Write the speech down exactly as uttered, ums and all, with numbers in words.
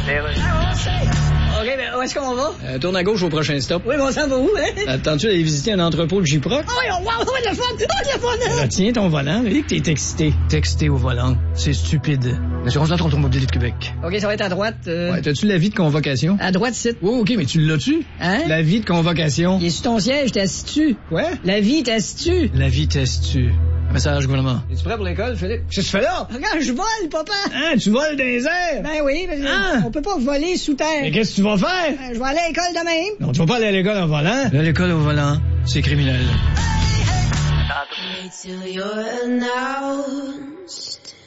OK, ben où est-ce qu'on va? Euh, tourne à gauche au prochain stop. Oui, mais on s'en va où, hein? Attends-tu d'aller visiter un entrepôt de J-Proc? Ah oui, oh, wow, oh, de la fun! Oh, de la fun! Euh, tiens ton volant, dis que t'es excité. Texté au volant, c'est stupide. L'assurance automobile de Québec. OK, ça va être à droite. Euh... Ouais, t'as-tu l'avis de convocation? À droite, c'est. Oh, OK, mais tu l'as-tu? Hein? L'avis de convocation. Il est sur ton siège, t'es assis-tu? Quoi? L'avis, t'es assis-tu? L'avis t'es-tu? Message gouvernement. Es-tu prêt pour l'école, Philippe? Qu'est-ce que tu fais là? Regarde, je vole, papa! Hein, tu voles dans les airs? Ben oui, mais Hein? on peut pas voler sous terre. Mais qu'est-ce que tu vas faire? Ben, je vais aller à l'école demain. Non, tu vas pas aller à l'école en volant. Là, l'école au volant, c'est criminel. Wait till you're announced.